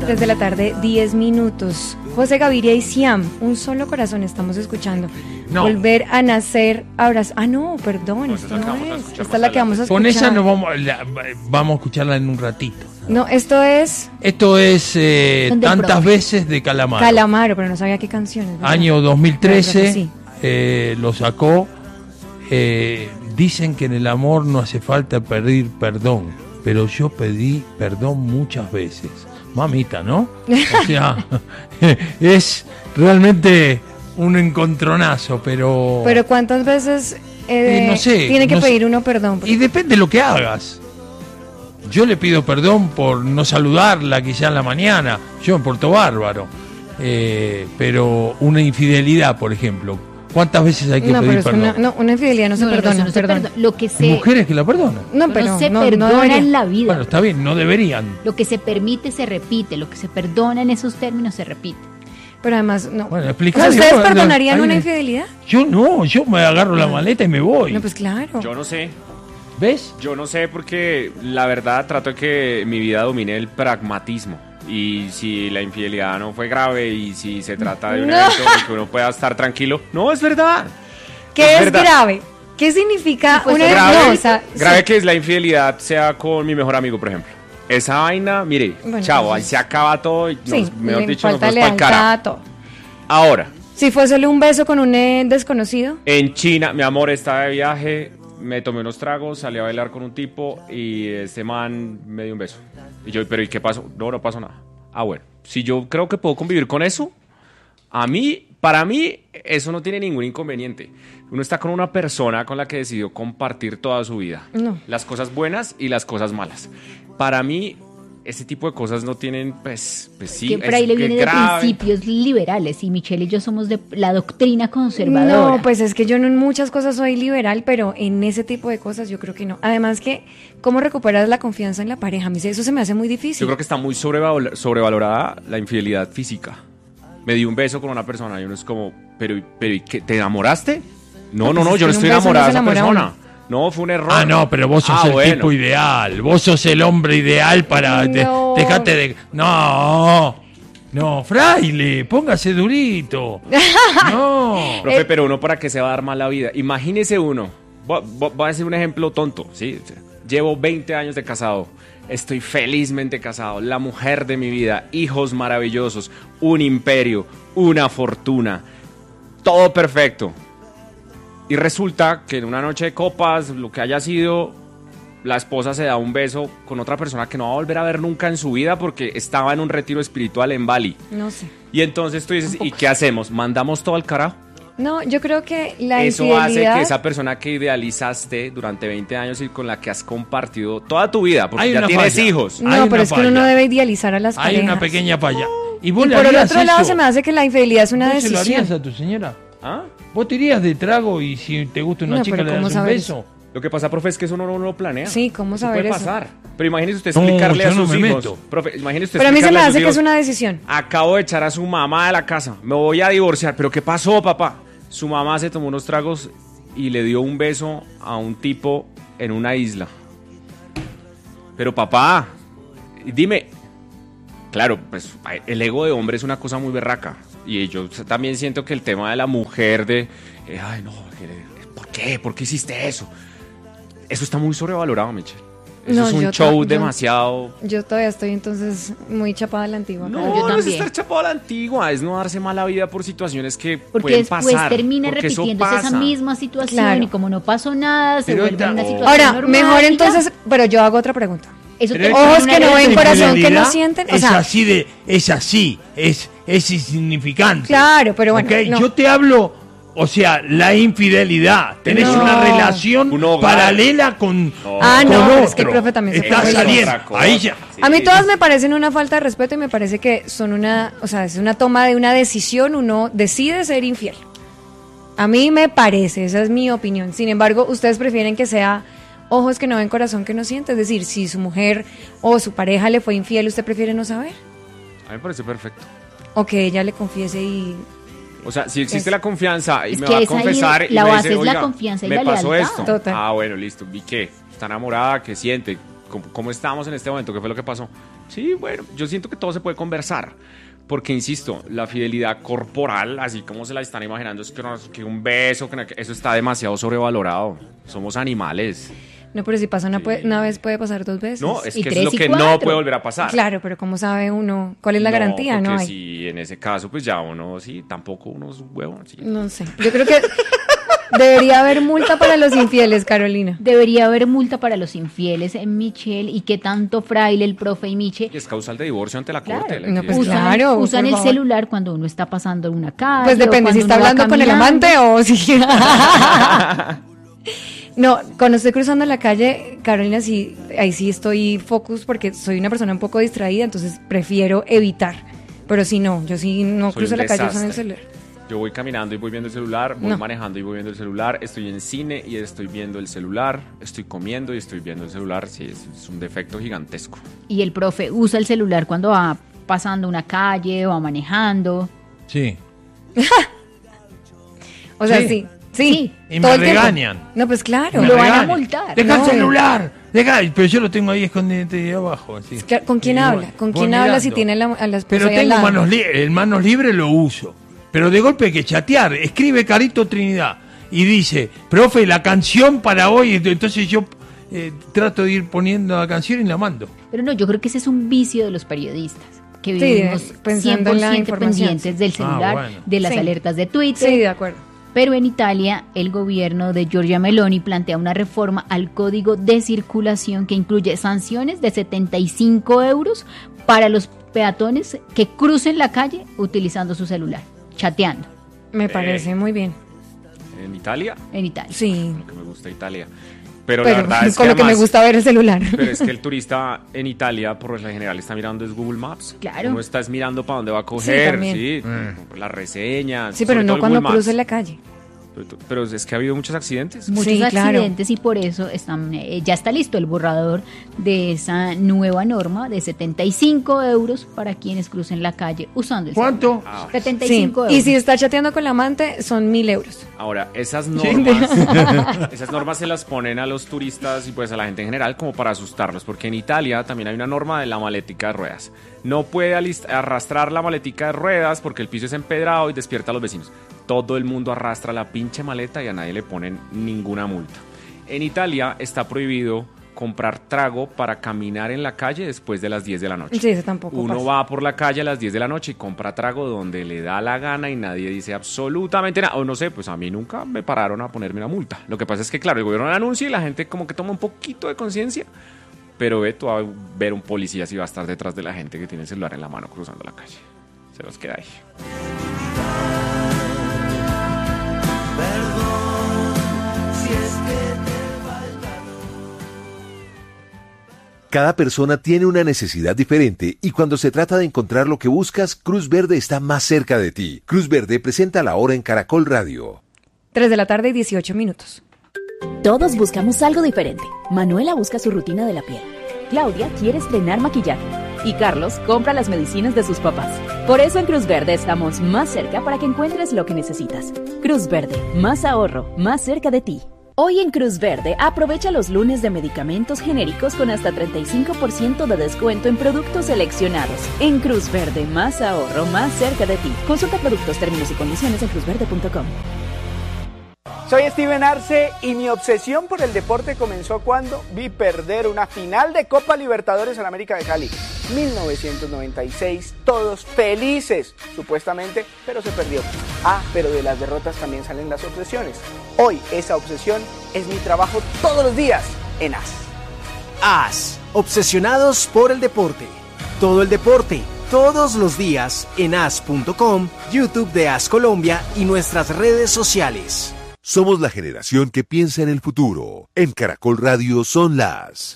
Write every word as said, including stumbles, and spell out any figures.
tres de la tarde, diez minutos. José Gaviria y Siam, Un Solo Corazón estamos escuchando. No. Volver a nacer, abrazar. Ah, no, perdón, No, esta esa es la no que vamos a es. escuchar Esta es más la que vamos a escuchar. Con esa nos vamos, la, vamos a escucharla en un ratito. No, esto es Esto es eh, Son de Tantas Broadway. veces de Calamaro. Calamaro, pero no sabía qué canciones. ¿verdad? Año dos mil trece, Pero sí. eh, lo sacó. Eh, dicen que en el amor no hace falta pedir perdón, pero yo pedí perdón muchas veces. Mamita, ¿no? O sea, es realmente un encontronazo, pero... Pero ¿cuántas veces eh, Eh, no sé, tiene que no sé. pedir uno perdón? Y depende de lo que hagas. Yo le pido perdón por no saludarla quizá en la mañana. Yo me porto bárbaro. Eh, pero una infidelidad, por ejemplo, ¿cuántas veces hay que No, pero pedir es perdón? una, no, una infidelidad no se No, no, perdona, eso no se perdón. perdona. Lo que Hay se, mujeres que la perdonan. No, no pero se no, no perdona debería. en la vida. Bueno, está bien, no deberían. Lo que se permite se repite, lo que se perdona en esos términos se repite. Pero además, no. Bueno, O sea, explicale, ¿ustedes vos, perdonarían hay una una- infidelidad? Yo no, yo me agarro la maleta y me voy. No, pues claro. Yo no sé. ¿Ves? Yo no sé porque la verdad trato de que mi vida domine el pragmatismo. Y si la infidelidad no fue grave y si se trata de un No. evento en que uno pueda estar tranquilo, no, es verdad. ¿Qué es, verdad. grave? ¿Qué significa Sí, pues, una Grave, no, o sea, grave sí. que es la infidelidad sea con mi mejor amigo, por ejemplo. Esa vaina, mire, Bueno, chavo, pues, ahí se acaba todo y Sí, nos- mejor le dicho, nos falta vamos pa'l carajo. lealtad, todo. Ahora, Si fue solo un beso con un eh, desconocido. en China, mi amor estaba de viaje, me tomé unos tragos, salí a bailar con un tipo y este man me dio un beso. Y yo, pero ¿y qué pasó? No, no pasó nada. Ah, bueno, si yo creo que puedo convivir con eso, a mí, para mí, eso no tiene ningún inconveniente. Uno está con una persona con la que decidió compartir toda su vida. No. Las cosas buenas y las cosas malas. Para mí, ese tipo de cosas no tienen, pues, pues sí, que por es ahí le que viene de grave. principios liberales y Michelle y yo somos de la doctrina conservadora. No, pues es que yo no en muchas cosas soy liberal, pero en ese tipo de cosas yo creo que no. Además que, ¿cómo recuperas la confianza en la pareja? A mí eso se me hace muy difícil. Yo creo que está muy sobreval- sobrevalorada la infidelidad física. Me di un beso con una persona y uno es como, pero, pero ¿y qué? ¿Te enamoraste? No, no, pues no, es yo que no en un estoy beso no enamorada se de esa enamora persona. No, fue un error. Ah, no, pero vos sos Ah, el bueno. tipo ideal. Vos sos el hombre ideal para... de- No. dejate de... No, no, fraile, póngase durito. No. Profe, Eh, pero uno para qué se va a dar mal la vida. Imagínese uno. Voy, voy- voy a decir un ejemplo tonto, ¿sí? Llevo veinte años de casado. Estoy felizmente casado. La mujer de mi vida. Hijos maravillosos. Un imperio. Una fortuna. Todo perfecto. Y resulta que en una noche de copas, lo que haya sido, la esposa se da un beso con otra persona que no va a volver a ver nunca en su vida porque estaba en un retiro espiritual en Bali. No sé. Y entonces tú dices, ¿y qué hacemos? ¿Mandamos todo al carajo? No, yo creo que la Eso infidelidad... hace que esa persona que idealizaste durante veinte años y con la que has compartido toda tu vida, porque Hay ya una tienes falla. hijos. No, Hay pero una es que uno no falla. debe idealizar a las Hay parejas. una pequeña falla. ¿Y Y vos le por el harías otro lado eso? se me hace que la infidelidad es una ¿Vos se lo decisión. harías a tu señora? ¿Ah? ¿Vos te irías de trago y si te gusta una No, chica pero le ¿cómo das un saber beso? Lo que pasa, profe, es que eso uno no lo planea. Sí, ¿cómo Eso saber puede eso? pasar. Pero imagínese usted No, explicarle yo a no sus me hijos. meto. Profe, imagínese usted Pero a mí se me explicarle a hace sus que es hijos, una decisión. acabo de echar a su mamá de la casa. Me voy a divorciar. ¿Pero qué pasó, papá? Su mamá se tomó unos tragos y le dio un beso a un tipo en una isla. Pero papá, dime. Claro, pues el ego de hombre es una cosa muy berraca. Y yo también siento que el tema de la mujer de... eh, ay, no, que- ¿por qué? ¿Por qué hiciste eso? Eso está muy sobrevalorado, Michelle. Eso No, es un yo show ta- yo- demasiado... Yo todavía estoy entonces muy chapada a la antigua. No, yo no es también. estar chapado a la antigua, es no darse mala vida por situaciones que Porque pueden después pasar. termina porque eso repitiéndose esa pasa. misma situación Claro. y como no pasó nada, se Pero vuelve esta- una oh. situación Ahora, normal, mejor y ya. entonces, pero yo hago otra pregunta. Eso Pero te- esta- Ojos que no una ven, relación- corazón que no infidelidad sienten, o Es sea- así de, es así, es, es insignificante. Claro, pero bueno, Ok, no. yo te hablo, o sea, la infidelidad. Tenés No. una relación Un hogar. paralela con, No. Ah, con no, otro. pero es que el profe también se Está fue. Eso es saliendo. otra cosa. Ahí ya. Sí. A mí todas me parecen una falta de respeto y me parece que son una, o sea, es una toma de una decisión, uno decide ser infiel. A mí me parece, esa es mi opinión. Sin embargo, ustedes prefieren que sea ojos que no ven, corazón que no siente. Es decir, si su mujer o su pareja le fue infiel, ¿usted prefiere no saber? A mí me parece perfecto. O que ella le confiese y... O sea, si existe Es- la confianza y es me que va a es ahí confesar y la me base dice, es la oiga, confianza y me la pasó lealtad. esto. Total. Ah, bueno, listo. ¿Y qué? ¿Está enamorada? ¿Qué siente? ¿Cómo, cómo estamos en este momento? ¿Qué fue lo que pasó? Sí, bueno, yo siento que todo se puede conversar. Porque, insisto, la fidelidad corporal, así como se la están imaginando, es que, no, que un beso, que no, que eso está demasiado sobrevalorado. Somos animales. No, pero si pasa una, sí. puede, una vez, puede pasar dos veces. No, es y que tres, es lo que cuatro. no puede volver a pasar. Claro, pero ¿cómo sabe uno? ¿Cuál es la no, garantía? No hay. Si en ese caso, pues ya uno, sí, tampoco uno es huevón. Sí. No sé. Yo creo que debería haber multa para los infieles, Carolina. Debería haber multa para los infieles, eh, Michelle, y que tanto Fraile, el profe y Miche... Es causal de divorcio ante la Claro. corte. La No, que- pues usan claro, usan por el favor. celular cuando uno está pasando en una calle. Pues depende o si cuando está uno va hablando con el caminando. amante o si... No, cuando estoy cruzando la calle, Carolina, sí, ahí sí estoy focus porque soy una persona un poco distraída, entonces prefiero evitar. Pero si no, yo sí no Soy cruzo un la calle usando el desastre. celular. Yo voy caminando y voy viendo el celular, voy No. manejando y voy viendo el celular, estoy en cine y estoy viendo el celular, estoy comiendo y estoy viendo el celular. Sí, es, es un defecto gigantesco. Y el profe usa el celular cuando va pasando una calle o va manejando. Sí. O sea, Sí. sí. Sí. Y todo me el tiempo. regañan. No, pues claro. Me Lo van a regañan. multar. Deja No. el celular. Deja, pero yo lo tengo ahí escondido ahí abajo. Así. Claro, ¿con quién Y habla? bueno, ¿Con voy quién habla si mirando. tiene la, a la esposa Pero ahí al tengo lado? manos libres, el manos libres lo uso. Pero de golpe hay que chatear. Escribe Carito Trinidad y dice, profe, la canción para hoy. Entonces yo eh, trato de ir poniendo la canción y la mando. Pero no, yo creo que ese es un vicio de los periodistas, que Sí, vivimos pensando en la cien por ciento información. pendientes del celular, Ah, bueno. de las Sí. alertas de Twitter. Sí, de acuerdo. Pero en Italia, el gobierno de Giorgia Meloni plantea una reforma al código de circulación que incluye sanciones de setenta y cinco euros para los peatones que crucen la calle utilizando su celular, chateando Me parece muy bien. En Italia, en Italia. Sí. lo que me gusta Italia. Pero, Pero la verdad es con que lo que me además- gusta ver el celular. Pero es que el turista en Italia, por lo general, está mirando es Google Maps. Claro. Uno está es mirando para dónde va a coger, también. sí, Mm. las reseñas. Sí, pero sobre todo no el cuando Google cruce Maps. la calle. Pero, pero es que ha habido muchos accidentes. Muchos Sí, claro. accidentes y por eso están, eh, ya está listo el borrador de esa nueva norma de setenta y cinco euros para quienes crucen la calle usando el ¿Cuánto? Ah, celular. setenta y Sí. cinco euros. Y si está chateando con la amante, son mil euros. Ahora, esas normas, esas normas se las ponen a los turistas y pues a la gente en general como para asustarlos, porque en Italia también hay una norma de la maletica de ruedas. No puede alist- arrastrar la maletica de ruedas porque el piso es empedrado y despierta a los vecinos. Todo el mundo arrastra la pinche maleta y a nadie le ponen ninguna multa. En Italia está prohibido comprar trago para caminar en la calle después de las diez de la noche. Sí, eso tampoco Uno pasa. va por la calle a las diez de la noche y compra trago donde le da la gana y nadie dice absolutamente nada. O no sé, pues a mí nunca me pararon a ponerme una multa. Lo que pasa es que, claro, el gobierno la anuncia y la gente como que toma un poquito de conciencia. Pero ve tú a ver un policía si va a estar detrás de la gente que tiene el celular en la mano cruzando la calle. Se los queda ahí. Cada persona tiene una necesidad diferente y cuando se trata de encontrar lo que buscas, Cruz Verde está más cerca de ti. Cruz Verde presenta la hora en Caracol Radio. Tres de la tarde y dieciocho minutos. Todos buscamos algo diferente. Manuela busca su rutina de la piel. Claudia quiere estrenar maquillaje. Y Carlos compra las medicinas de sus papás. Por eso en Cruz Verde estamos más cerca para que encuentres lo que necesitas. Cruz Verde, más ahorro, más cerca de ti. Hoy en Cruz Verde, aprovecha los lunes de medicamentos genéricos con hasta treinta y cinco por ciento de descuento en productos seleccionados. En Cruz Verde, más ahorro, más cerca de ti. Consulta productos, términos y condiciones en cruz verde punto com. Soy Steven Arce y mi obsesión por el deporte comenzó cuando vi perder una final de Copa Libertadores en América de Cali. mil novecientos noventa y seis, todos felices, supuestamente, pero se perdió. Ah, pero de las derrotas también salen las obsesiones. Hoy esa obsesión es mi trabajo todos los días en A S. A S, obsesionados por el deporte. Todo el deporte, todos los días en A S punto com, YouTube de A S Colombia y nuestras redes sociales. Somos la generación que piensa en el futuro. En Caracol Radio son las